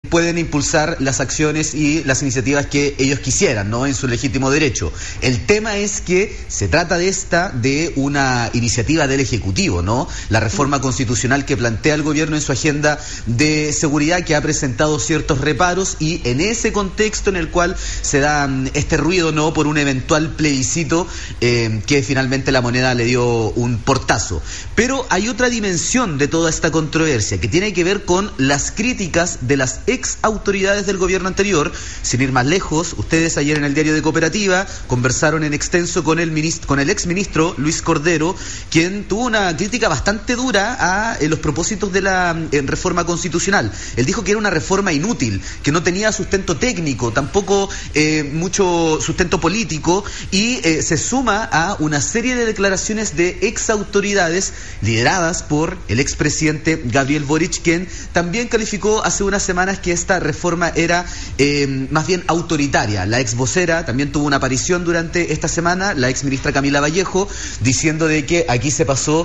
pueden impulsar las acciones y las iniciativas que ellos quisieran, ¿no?, en su legítimo derecho. El tema es que se trata de una iniciativa del Ejecutivo, ¿no? La reforma constitucional que plantea el gobierno en su agenda de seguridad, que ha presentado ciertos reparos, y en ese contexto en el cual se da este ruido, ¿no?, por un eventual plebiscito que finalmente la Moneda le dio un portazo. Pero hay otra dimensión de toda esta controversia que tiene que ver con las críticas de las ex autoridades del gobierno anterior. Sin ir más lejos, ustedes ayer en el diario de Cooperativa conversaron en extenso con el exministro Luis Cordero, quien tuvo una crítica bastante dura a los propósitos de la reforma constitucional. Él dijo que era una reforma inútil, que no tenía sustento técnico, tampoco mucho sustento político, y se suma a una serie de declaraciones de ex autoridades lideradas por el expresidente Gabriel Boric, quien también calificó hace unas semanas que esta reforma era más bien autoritaria. La ex vocera también tuvo una aparición durante esta semana, la ex ministra Camila Vallejo, diciendo de que aquí se pasó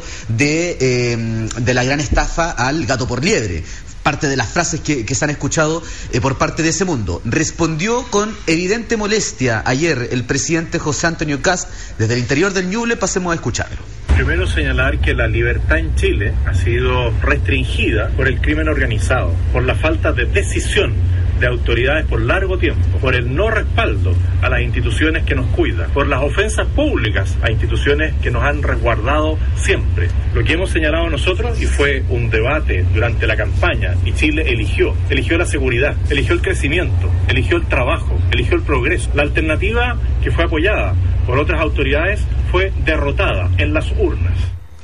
de la gran estafa al gato por liebre. Parte de las frases que se han escuchado por parte de ese mundo. Respondió con evidente molestia ayer el presidente José Antonio Kast desde el interior del Ñuble. Pasemos a escucharlo. Primero señalar que la libertad en Chile ha sido restringida por el crimen organizado, por la falta de decisión de autoridades por largo tiempo, por el no respaldo a las instituciones que nos cuidan, por las ofensas públicas a instituciones que nos han resguardado siempre. Lo que hemos señalado nosotros, y fue un debate durante la campaña, y Chile eligió la seguridad, eligió el crecimiento, eligió el trabajo, eligió el progreso. La alternativa, que fue apoyada por otras autoridades, fue derrotada en las urnas.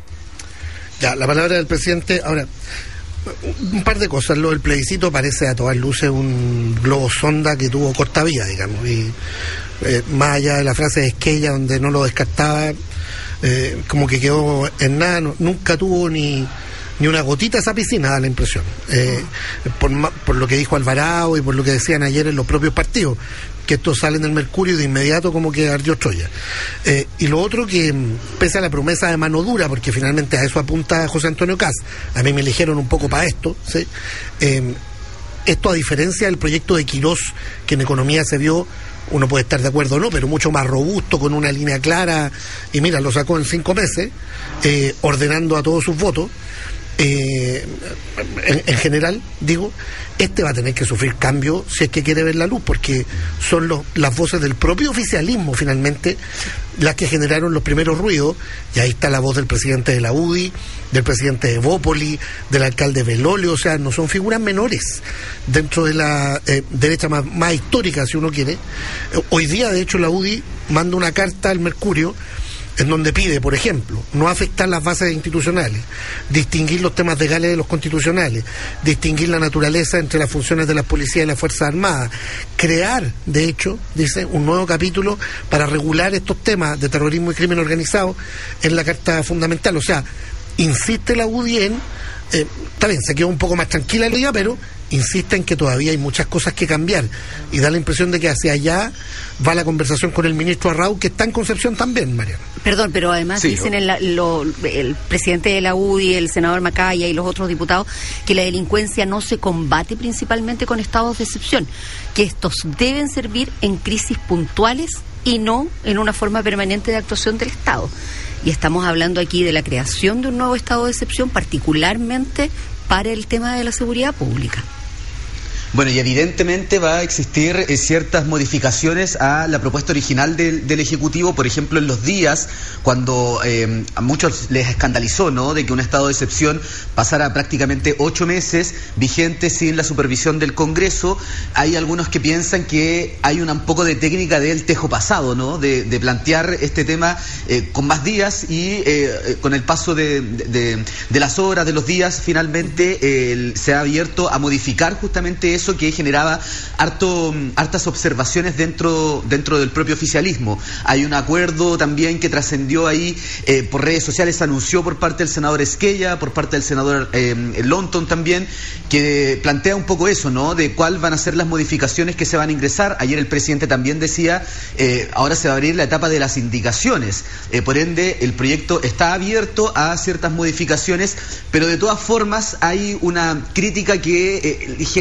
Ya, la palabra del presidente. Ahora, un par de cosas. Lo del plebiscito parece a todas luces un globo sonda que tuvo corta vida, digamos, y más allá de la frase de Esquella donde no lo descartaba, como que quedó en nada. Nunca tuvo ni una gotita esa piscina, da la impresión, por lo que dijo Alvarado y por lo que decían ayer en los propios partidos, que estos salen del Mercurio y de inmediato como que ardió Troya. Y lo otro, que pese a la promesa de mano dura, porque finalmente a eso apunta José Antonio Kast, a mí me eligieron un poco para esto, ¿sí? Esto, a diferencia del proyecto de Quirós, que en economía se vio, uno puede estar de acuerdo o no, pero mucho más robusto, con una línea clara, y mira, lo sacó en 5 meses, ordenando a todos sus votos. En general, digo, este va a tener que sufrir cambio si es que quiere ver la luz, porque son las voces del propio oficialismo finalmente las que generaron los primeros ruidos, y ahí está la voz del presidente de la UDI, del presidente de Bópoli, del alcalde Belolio. O sea, no son figuras menores dentro de la derecha más histórica, si uno quiere. Hoy día, de hecho, la UDI manda una carta al Mercurio en donde pide, por ejemplo, no afectar las bases institucionales, distinguir los temas legales de los constitucionales, distinguir la naturaleza entre las funciones de las policías y las Fuerzas Armadas, crear, de hecho, dice, un nuevo capítulo para regular estos temas de terrorismo y crimen organizado en la Carta Fundamental. O sea, insiste la UDI en, está bien, se quedó un poco más tranquila el día, pero insiste en que todavía hay muchas cosas que cambiar, y da la impresión de que hacia allá va la conversación con el ministro Arrau, que está en Concepción también, Mariana. Perdón, pero además sí, dicen el presidente de la UDI, el senador Macaya y los otros diputados, que la delincuencia no se combate principalmente con estados de excepción, que estos deben servir en crisis puntuales y no en una forma permanente de actuación del Estado. Y estamos hablando aquí de la creación de un nuevo estado de excepción, particularmente para el tema de la seguridad pública. Bueno, y evidentemente va a existir ciertas modificaciones a la propuesta original del Ejecutivo, por ejemplo, en los días, cuando a muchos les escandalizó, ¿no?, de que un estado de excepción pasara prácticamente 8 meses vigente sin la supervisión del Congreso. Hay algunos que piensan que hay un poco de técnica del tejo pasado, ¿no?, de plantear este tema con más días, y con el paso de las horas, de los días, finalmente se ha abierto a modificar justamente eso, que generaba hartas observaciones dentro del propio oficialismo. Hay un acuerdo también que trascendió ahí por redes sociales, se anunció por parte del senador Esquella, por parte del senador Lonton también, que plantea un poco eso, ¿no?, de cuál van a ser las modificaciones que se van a ingresar. Ayer el presidente también decía, ahora se va a abrir la etapa de las indicaciones, por ende el proyecto está abierto a ciertas modificaciones, pero de todas formas hay una crítica que genera harta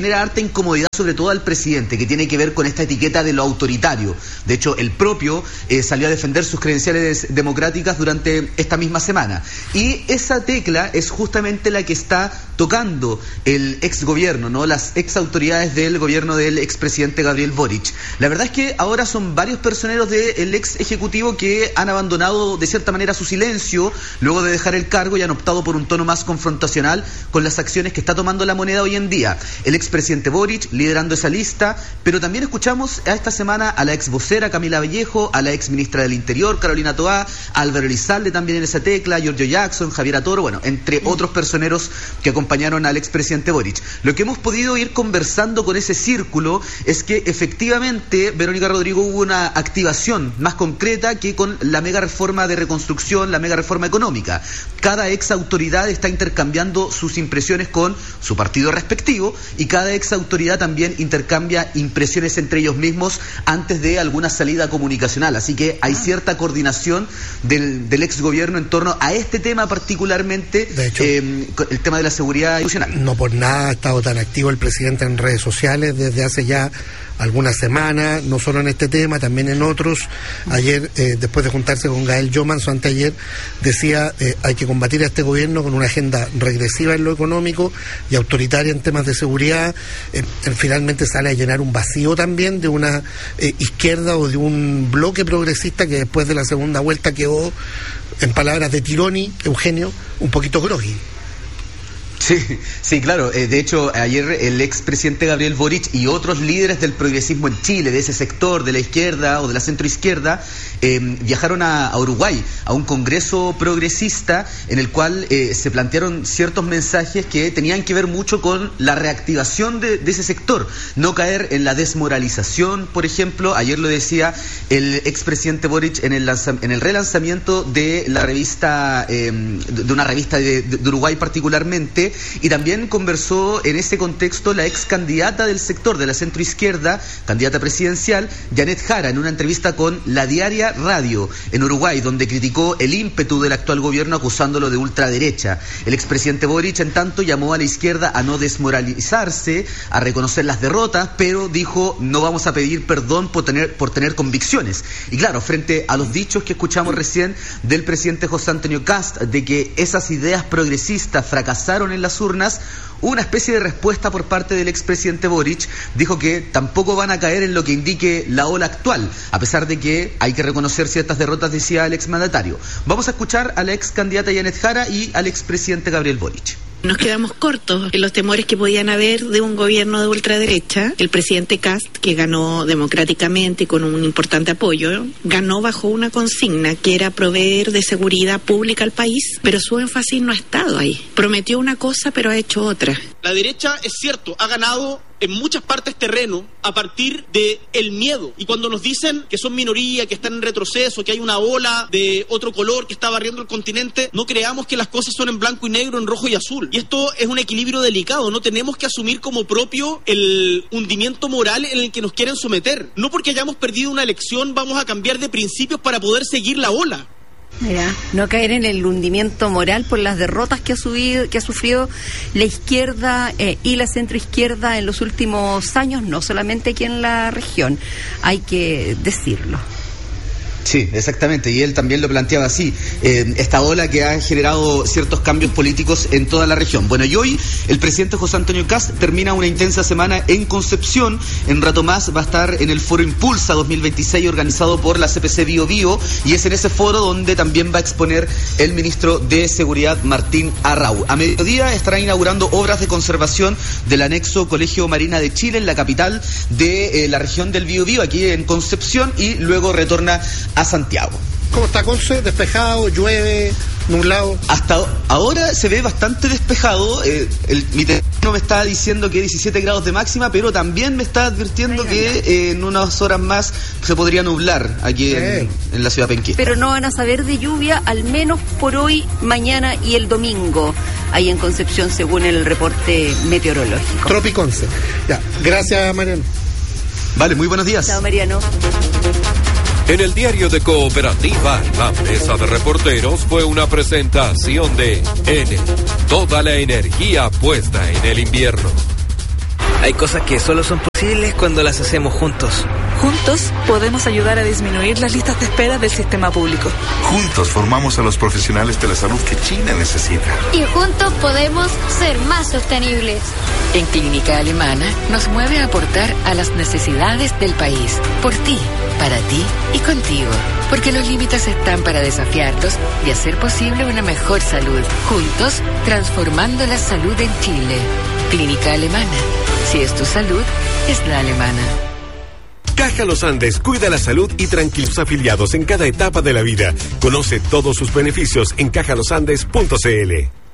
incomodidad sobre todo al presidente, que tiene que ver con esta etiqueta de lo autoritario. De hecho, el propio salió a defender sus credenciales democráticas durante esta misma semana. Y esa tecla es justamente la que está tocando el ex gobierno, ¿no? Las ex autoridades del gobierno del expresidente Gabriel Boric. La verdad es que ahora son varios personeros del ex ejecutivo que han abandonado de cierta manera su silencio luego de dejar el cargo y han optado por un tono más confrontacional con las acciones que está tomando la moneda hoy en día. El expresidente Boric liderando esa lista, pero también escuchamos a esta semana a la ex vocera Camila Vallejo, a la ex ministra del Interior Carolina Toá, a Álvaro Elizalde también en esa tecla, Giorgio Jackson, Javier Toro, bueno, entre otros personeros que acompañaron al expresidente Boric. Lo que hemos podido ir conversando con ese círculo es que efectivamente, Verónica Rodrigo, hubo una activación más concreta que con la mega reforma de reconstrucción, la mega reforma económica. Cada ex autoridad está intercambiando sus impresiones con su partido respectivo y cada ex autoridad también intercambia impresiones entre ellos mismos antes de alguna salida comunicacional. Así que hay cierta coordinación del ex gobierno en torno a este tema particularmente, de hecho, el tema de la seguridad institucional. No por nada ha estado tan activo el presidente en redes sociales desde hace ya algunas semanas, no solo en este tema, también en otros. Ayer, después de juntarse con Gael Jomans, o anteayer, decía hay que combatir a este gobierno con una agenda regresiva en lo económico y autoritaria en temas de seguridad. Finalmente sale a llenar un vacío también de una izquierda o de un bloque progresista que después de la segunda vuelta quedó, en palabras de Tironi, Eugenio, un poquito groggy. Sí, claro. De hecho, ayer el expresidente Gabriel Boric y otros líderes del progresismo en Chile, de ese sector, de la izquierda o de la centroizquierda, viajaron a Uruguay, a un congreso progresista en el cual se plantearon ciertos mensajes que tenían que ver mucho con la reactivación de ese sector. No caer en la desmoralización, por ejemplo. Ayer lo decía el expresidente Boric en el relanzamiento de la revista, de una revista de Uruguay particularmente. Y también conversó en ese contexto la ex candidata del sector de la centroizquierda, candidata presidencial, Janet Jara, en una entrevista con La Diaria Radio en Uruguay, donde criticó el ímpetu del actual gobierno acusándolo de ultraderecha. El expresidente Boric, en tanto, llamó a la izquierda a no desmoralizarse, a reconocer las derrotas, pero dijo: no vamos a pedir perdón por tener convicciones. Y claro, frente a los dichos que escuchamos recién del presidente José Antonio Kast, de que esas ideas progresistas fracasaron en las urnas, una especie de respuesta por parte del expresidente Boric. Dijo que tampoco van a caer en lo que indique la ola actual, a pesar de que hay que reconocer ciertas derrotas, decía el exmandatario. Vamos a escuchar a la ex candidata Janet Jara y al expresidente Gabriel Boric. Nos quedamos cortos en los temores que podían haber de un gobierno de ultraderecha. El presidente Kast, que ganó democráticamente y con un importante apoyo, ganó bajo una consigna que era proveer de seguridad pública al país, pero su énfasis no ha estado ahí. Prometió una cosa, pero ha hecho otra. La derecha, es cierto, ha ganado en muchas partes terreno a partir de el miedo, y cuando nos dicen que son minoría, que están en retroceso, que hay una ola de otro color que está barriendo el continente, no creamos que las cosas son en blanco y negro, en rojo y azul, y esto es un equilibrio delicado. No tenemos que asumir como propio el hundimiento moral en el que nos quieren someter. No porque hayamos perdido una elección vamos a cambiar de principios para poder seguir la ola. Mira, no caer en el hundimiento moral por las derrotas que ha sufrido la izquierda y la centroizquierda en los últimos años, no solamente aquí en la región, hay que decirlo. Sí, exactamente, y él también lo planteaba así, esta ola que ha generado ciertos cambios políticos en toda la región. Bueno, y hoy el presidente José Antonio Kast termina una intensa semana en Concepción. En un rato más va a estar en el Foro Impulsa 2026 organizado por la CPC Bio Bio, y es en ese foro donde también va a exponer el ministro de Seguridad, Martín Arrau. A mediodía estará inaugurando obras de conservación del anexo Colegio Marina de Chile en la capital de la región del Bio Bio, aquí en Concepción, y luego retorna a Santiago. ¿Cómo está Conce? ¿Despejado? ¿Llueve? ¿Nublado? Hasta ahora se ve bastante despejado. Mi teléfono me está diciendo que 17 grados de máxima, pero también me está advirtiendo que en unas horas más se podría nublar aquí en la ciudad penquista. Pero no van a saber de lluvia, al menos por hoy, mañana y el domingo, ahí en Concepción, según el reporte meteorológico. Tropiconce. Ya, gracias, Mariano. Vale, muy buenos días. Chao, Mariano. En el diario de Cooperativa, la mesa de reporteros fue una presentación de Enel, toda la energía puesta en el invierno. Hay cosas que solo son posibles cuando las hacemos juntos. Juntos podemos ayudar a disminuir las listas de espera del sistema público. Juntos formamos a los profesionales de la salud que China necesita. Y juntos podemos ser más sostenibles. En Clínica Alemana nos mueve a aportar a las necesidades del país. Por ti, para ti y contigo. Porque los límites están para desafiarlos y hacer posible una mejor salud. Juntos, transformando la salud en Chile. Clínica Alemana. Si es tu salud, es la alemana. Caja Los Andes cuida la salud y tranquiliza afiliados en cada etapa de la vida. Conoce todos sus beneficios en cajalosandes.cl.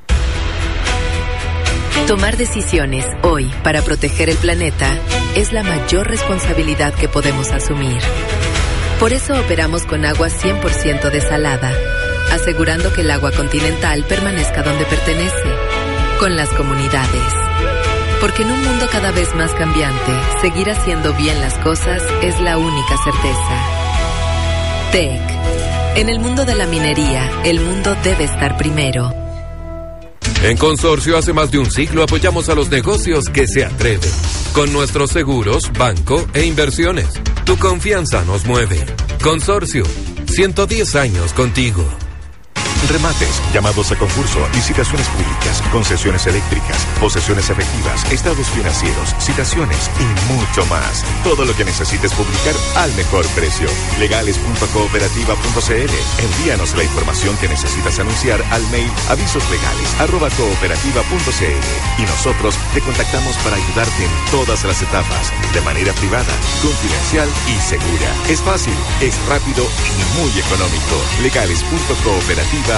Tomar decisiones hoy para proteger el planeta es la mayor responsabilidad que podemos asumir. Por eso operamos con agua 100% desalada, asegurando que el agua continental permanezca donde pertenece, con las comunidades. Porque en un mundo cada vez más cambiante, seguir haciendo bien las cosas es la única certeza. TEC. En el mundo de la minería, el mundo debe estar primero. En Consorcio, hace más de un siglo apoyamos a los negocios que se atreven. Con nuestros seguros, banco e inversiones. Tu confianza nos mueve. Consorcio, 110 años contigo. Remates, llamados a concurso, licitaciones públicas, concesiones eléctricas, posesiones efectivas, estados financieros, citaciones y mucho más. Todo lo que necesites publicar al mejor precio. Legales.cooperativa.cl. Envíanos la información que necesitas anunciar al mail avisoslegales@cooperativa.cl y nosotros te contactamos para ayudarte en todas las etapas, de manera privada, confidencial y segura. Es fácil, es rápido y muy económico. Legales.cooperativa.cl.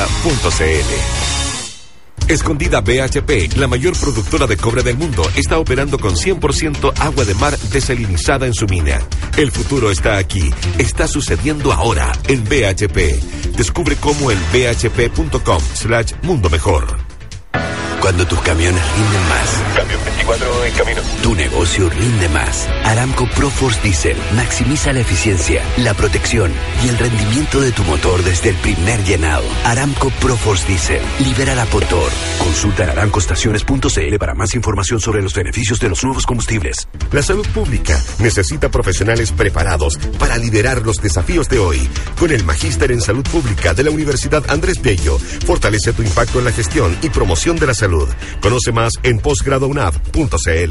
Escondida BHP, la mayor productora de cobre del mundo, está operando con 100% agua de mar desalinizada en su mina. El futuro está aquí, está sucediendo ahora en BHP. Descubre cómo en bhp.com/mundo mejor. Cuando tus camiones rinden más. Camión 24 en camino. Tu negocio rinde más. Aramco ProForce Diesel maximiza la eficiencia, la protección y el rendimiento de tu motor desde el primer llenado. Aramco ProForce Diesel. Libera por motor. Consulta en aramcoestaciones.cl para más información sobre los beneficios de los nuevos combustibles. La salud pública necesita profesionales preparados para liderar los desafíos de hoy. Con el Magíster en Salud Pública de la Universidad Andrés Bello, fortalece tu impacto en la gestión y promoción de la salud. Conoce más en posgradounab.cl.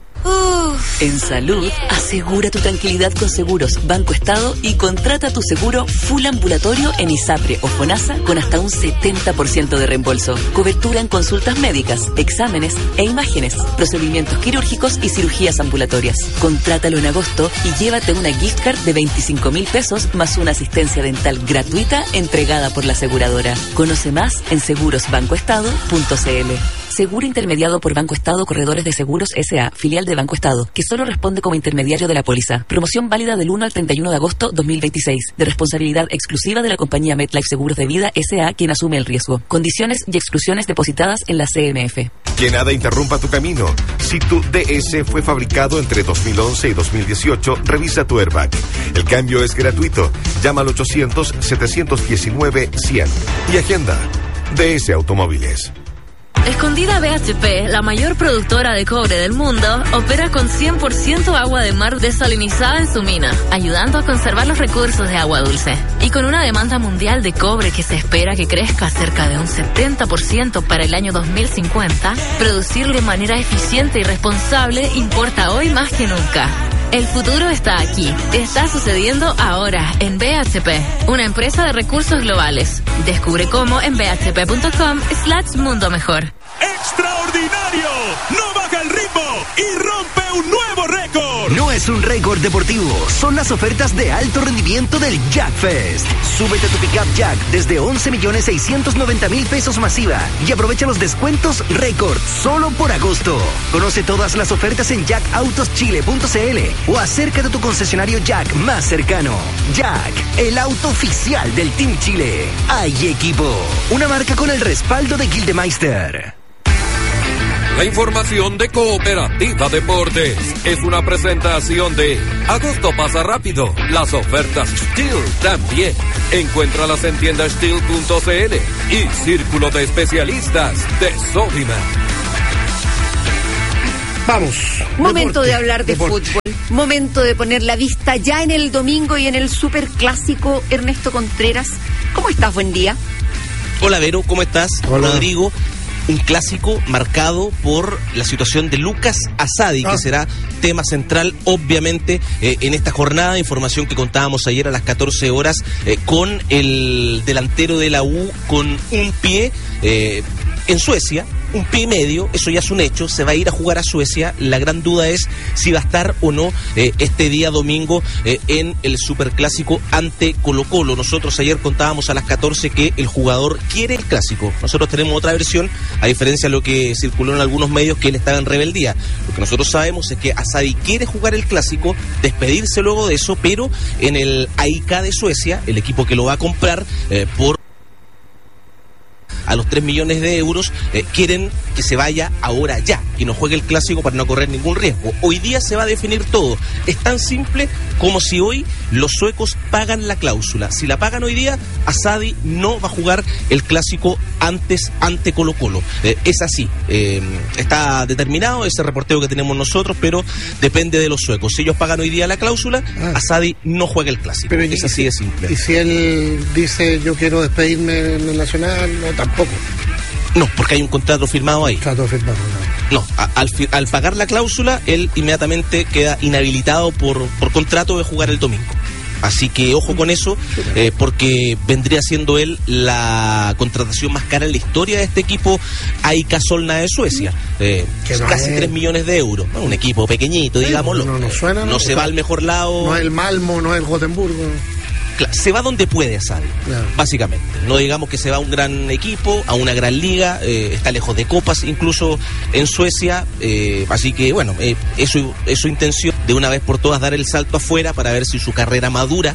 En salud, asegura tu tranquilidad con Seguros Banco Estado y contrata tu seguro full ambulatorio en ISAPRE o FONASA con hasta un 70% de reembolso. Cobertura en consultas médicas, exámenes e imágenes, procedimientos quirúrgicos y cirugías ambulatorias. Contrátalo en agosto y llévate una gift card de 25.000 pesos más una asistencia dental gratuita entregada por la aseguradora. Conoce más en segurosbancoestado.cl. Seguro intermediado por Banco Estado Corredores de Seguros S.A., filial de Banco Estado, que solo responde como intermediario de la póliza. Promoción válida del 1 al 31 de agosto 2026, de responsabilidad exclusiva de la compañía MetLife Seguros de Vida S.A., quien asume el riesgo. Condiciones y exclusiones depositadas en la CMF. Que nada interrumpa tu camino. Si tu DS fue fabricado entre 2011 y 2018, revisa tu airbag. El cambio es gratuito. Llama al 800-719-100 y agenda DS Automóviles. Escondida BHP, la mayor productora de cobre del mundo, opera con 100% agua de mar desalinizada en su mina, ayudando a conservar los recursos de agua dulce. Y con una demanda mundial de cobre que se espera que crezca cerca de un 70% para el año 2050, producirlo de manera eficiente y responsable importa hoy más que nunca. El futuro está aquí. Está sucediendo ahora en BHP, una empresa de recursos globales. Descubre cómo en bhp.com/mundo mejor. ¡Extraordinario! ¡No baja el ritmo y rompe un nuevo récord! No es un récord deportivo, son las ofertas de alto rendimiento del Jack Fest. Súbete a tu pickup Jack desde 11.690.000 pesos masiva y aprovecha los descuentos récord solo por agosto. Conoce todas las ofertas en jackautoschile.cl o acércate a tu concesionario Jack más cercano. Jack, el auto oficial del Team Chile. Hay equipo, una marca con el respaldo de Gildemeister. La información de Cooperativa Deportes es una presentación de Agosto pasa rápido, las ofertas Steel también. Encuéntralas en tiendasteel.cl y Círculo de Especialistas de Sodimac. Vamos. Momento de hablar de deporte. fútbol. Momento de poner la vista ya en el domingo y en el superclásico. Ernesto Contreras, ¿cómo estás? Buen día. Hola Vero, ¿cómo estás? Hola. Rodrigo. Un clásico marcado por la situación de Lucas Asadi, que será tema central, obviamente, en esta jornada. Información que contábamos ayer a las 14 horas con el delantero de la U con un pie en Suecia. Un pie y medio, eso ya es un hecho, se va a ir a jugar a Suecia. La gran duda es si va a estar o no este día domingo en el superclásico ante Colo-Colo. Nosotros ayer contábamos a las 14 que el jugador quiere el clásico. Nosotros tenemos otra versión, a diferencia de lo que circuló en algunos medios, que él estaba en rebeldía. Lo que nosotros sabemos es que Asadi quiere jugar el clásico, despedirse luego de eso, pero en el AIK de Suecia, el equipo que lo va a comprar por a los 3 millones de euros, quieren que se vaya ahora ya, que no juegue el clásico para no correr ningún riesgo. Hoy día se va a definir todo. Es tan simple como si hoy los suecos pagan la cláusula. Si la pagan hoy día, Asadi no va a jugar el clásico antes ante Colo-Colo. Es así. Está determinado ese reporteo que tenemos nosotros, pero depende de los suecos. Si ellos pagan hoy día la cláusula, Asadi no juega el clásico. Pero es así de simple. Y si él dice yo quiero despedirme en el Nacional, no, tampoco. No, porque hay un contrato firmado ahí. Contrato firmado, no. Al pagar la cláusula, él inmediatamente queda inhabilitado por contrato de jugar el domingo. Así que ojo con eso, porque vendría siendo él la contratación más cara en la historia de este equipo AIK Solna de Suecia. Casi 3 millones de euros. ¿No? Un equipo pequeñito, digámoslo. No se va al mejor lado. No es el Malmo, no es el Gotemburgo. Se va donde puede, Asadi, básicamente. No digamos que se va a un gran equipo, a una gran liga, está lejos de copas, incluso en Suecia. Así que, bueno, es su intención de una vez por todas dar el salto afuera para ver si su carrera madura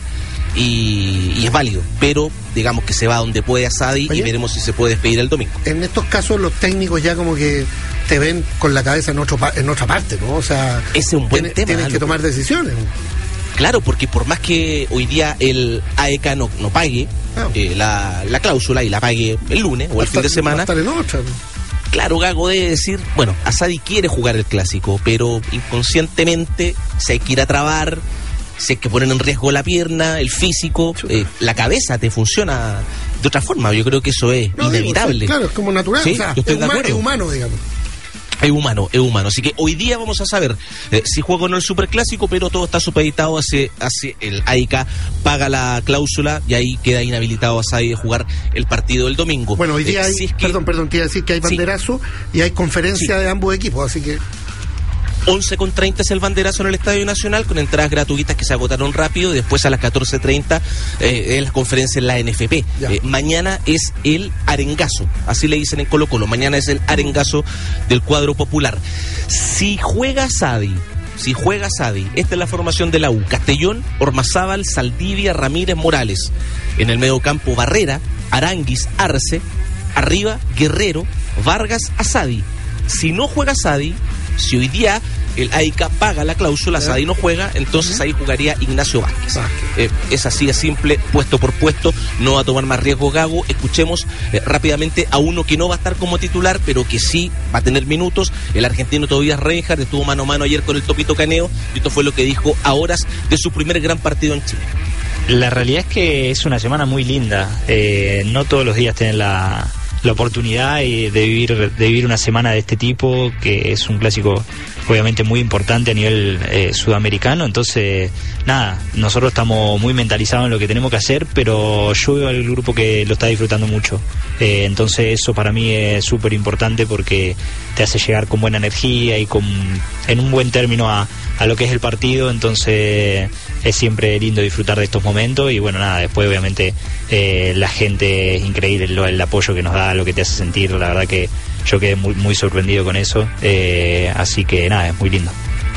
y es válido. Pero digamos que se va donde puede Asadi. Oye, y veremos si se puede despedir el domingo. En estos casos los técnicos ya como que te ven con la cabeza en otra parte, ¿no? O sea, ese es un buen tema. Tienes que tomar decisiones. Claro, porque por más que hoy día el AEK no pague la cláusula y la pague el lunes o el fin de semana, claro, Gago debe decir, bueno, Asadi quiere jugar el clásico, pero inconscientemente se hay que ir a trabar, se hay que poner en riesgo la pierna, el físico, la cabeza te funciona de otra forma. Yo creo que eso es inevitable. Claro, es como natural, ¿sí? O sea, es humano, digamos. Es humano. Así que hoy día vamos a saber si juega o no el superclásico, pero todo está supeditado hacia el AIK paga la cláusula y ahí queda inhabilitado Asadi de jugar el partido del domingo. Bueno, hoy día hay, perdón, te iba a decir que hay banderazo y hay conferencia de ambos equipos, así que 11:30 es el banderazo en el Estadio Nacional, con entradas gratuitas que se agotaron rápido, y después a las 14:30 es la conferencia en la NFP. Mañana es el arengazo, así le dicen en Colo-Colo, mañana es el arengazo del cuadro popular. Si juega Asadi, esta es la formación de la U: Castellón, Ormazábal, Saldivia, Ramírez, Morales. En el mediocampo Barrera, Aranguis, Arce. Arriba, Guerrero, Vargas, Asadi. Si no juega Asadi, si hoy día el AIK paga la cláusula, Asadi no juega, entonces ahí jugaría Ignacio Vázquez. Es así de simple, puesto por puesto, no va a tomar más riesgo Gago. Escuchemos rápidamente a uno que no va a estar como titular, pero que sí va a tener minutos. El argentino Tobías Reinhardt estuvo mano a mano ayer con el Topito Caneo, y esto fue lo que dijo a horas de su primer gran partido en Chile. La realidad es que es una semana muy linda. No todos los días tienen la oportunidad de vivir una semana de este tipo, que es un clásico obviamente muy importante a nivel sudamericano. Entonces, nada, nosotros estamos muy mentalizados en lo que tenemos que hacer, pero yo veo al grupo que lo está disfrutando mucho. Entonces eso para mí es súper importante, porque te hace llegar con buena energía y en un buen término a lo que es el partido. Entonces es siempre lindo disfrutar de estos momentos, y bueno, nada, después obviamente la gente es increíble, el apoyo que nos da, lo que te hace sentir. La verdad que yo quedé muy, muy sorprendido con eso, así que nada, es muy lindo.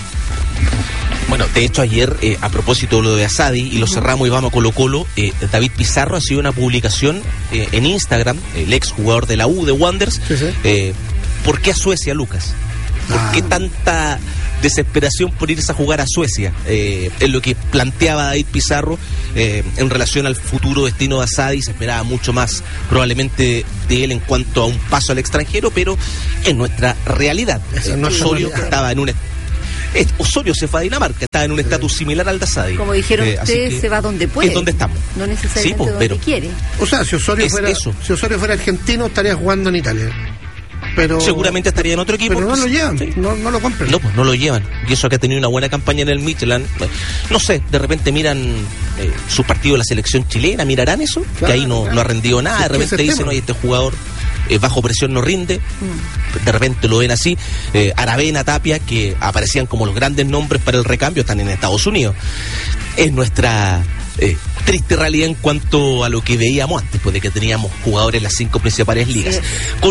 Bueno, de hecho ayer, a propósito de lo de Asadi, y lo cerramos y vamos a Colo-Colo, David Pizarro ha sido una publicación en Instagram, el ex jugador de la U, de Wanderers. ¿Por qué a Suecia, Lucas? ¿Por qué tanta desesperación por irse a jugar a Suecia, en lo que planteaba David Pizarro en relación al futuro destino de Asadi. Se esperaba mucho más probablemente de él en cuanto a un paso al extranjero, pero en nuestra realidad, Osorio estaba en un... Osorio se fue a Dinamarca, estaba en un estatus similar al de Asadi. Como dijeron ustedes, se va donde puede. Es donde estamos. No necesariamente donde quiere. O sea, si Osorio fuera argentino, estaría jugando en Italia. Pero seguramente estaría en otro equipo. Pero no lo llevan, no lo compran. No, pues no lo llevan. Y eso que ha tenido una buena campaña en el Midtjylland. No sé, de repente miran su partido de la selección chilena, ¿mirarán eso? Claro, que ahí no ha rendido nada. De repente dicen, oye, este jugador bajo presión no rinde. De repente lo ven así. Aravena, Tapia, que aparecían como los grandes nombres para el recambio, están en Estados Unidos. Es nuestra triste realidad en cuanto a lo que veíamos antes, pues de que teníamos jugadores en las 5 principales ligas.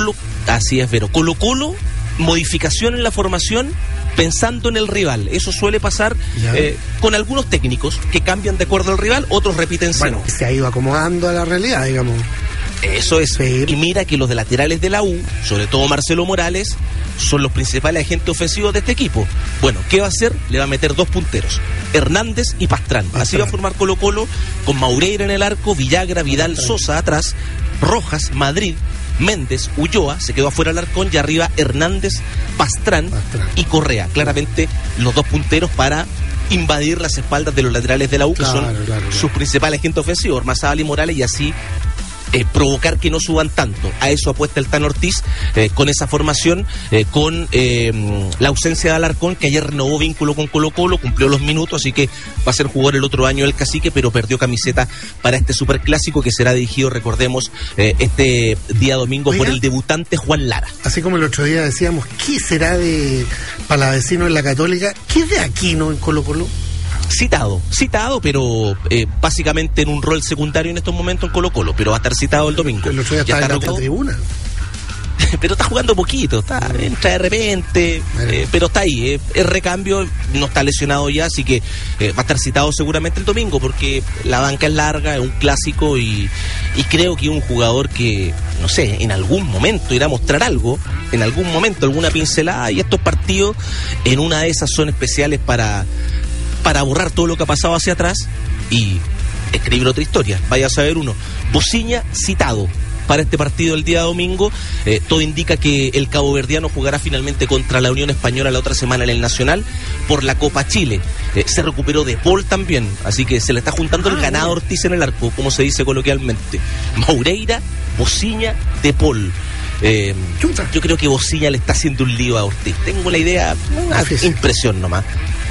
Así es, Vero. Colo-Colo, modificación en la formación pensando en el rival. Eso suele pasar con algunos técnicos que cambian de acuerdo al rival, otros repiten bueno, se ha ido acomodando a la realidad, digamos. Eso es. Sí. Y mira que los de laterales de la U, sobre todo Marcelo Morales, son los principales agentes ofensivos de este equipo. Bueno, ¿qué va a hacer? Le va a meter 2 punteros, Hernández y Pastrán. Así va a formar Colo-Colo, con Maureira en el arco, Villagra, Vidal, Sosa atrás, Rojas, Madrid, Méndez, Ulloa, se quedó afuera Alarcón, y arriba Hernández, Pastrán y Correa. Claramente los 2 punteros para invadir las espaldas de los laterales de la U, que son sus principales agentes ofensivos, Ormazábal y Morales, y así provocar que no suban tanto. A eso apuesta el Tan Ortiz con esa formación, con la ausencia de Alarcón, que ayer renovó vínculo con Colo-Colo, cumplió los minutos, así que va a ser jugador el otro año el Cacique, pero perdió camiseta para este superclásico que será dirigido, recordemos, este día domingo por el debutante Juan Lara. Así como el otro día decíamos, ¿qué será de Palavecino en la Católica? ¿Qué es de Aquino en Colo-Colo? Citado, pero básicamente en un rol secundario en estos momentos en Colo-Colo, pero va a estar citado el domingo. El otro día está en la tribuna. Pero está jugando poquito, entra de repente, pero está ahí, es recambio, no está lesionado ya, así que va a estar citado seguramente el domingo, porque la banca es larga, es un clásico, y creo que un jugador que, no sé, en algún momento irá a mostrar algo, en algún momento, alguna pincelada, y estos partidos en una de esas son especiales para borrar todo lo que ha pasado hacia atrás y escribir otra historia. Vaya a saber uno. Bociña citado para este partido el día domingo. Todo indica que el caboverdiano jugará finalmente contra la Unión Española la otra semana en el Nacional por la Copa Chile. Se recuperó De Paul también, así que se le está juntando el ganado Ortiz en el arco, como se dice coloquialmente. Maureira, Bociña, De Paul. Yo creo que Bociña le está haciendo un lío a Ortiz. Tengo la idea, una impresión nomás.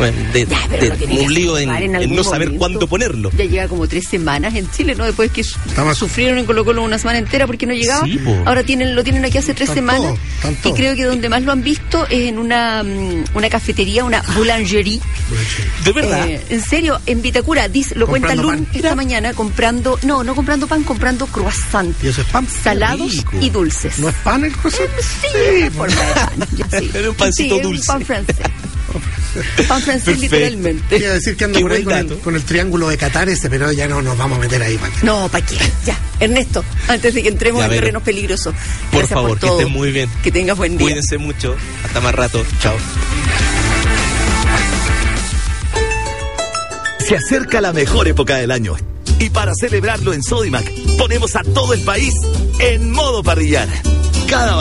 Un lío en no saber cuándo ponerlo. Ya llega como 3 semanas en Chile, ¿no? Después que sufrieron en Colo-Colo una semana entera porque no llegaba. Sí, ahora lo tienen aquí hace 3 semanas. Y creo que donde más lo han visto es en una cafetería, una boulangerie. ¿De verdad? En serio, en Vitacura, lo cuenta Lun esta mañana, comprando pan, comprando croissant. ¿Y eso es pan? Salados y dulces. ¿No es pan el croissant? Sí, forma de pan. Pero un pancito dulce. Un pan francés. Pan francés, literalmente. Quiero decir que ando por ahí con el triángulo de Qatar pero ya no nos vamos a meter ahí. No, ¿para qué? Ya. Ernesto, antes de que entremos en terrenos peligrosos. Por favor, que estén muy bien. Que tengas buen día. Cuídense mucho. Hasta más rato. Chao. Se acerca la mejor época del año. Y para celebrarlo en Sodimac, ponemos a todo el país en modo parrillar. Cada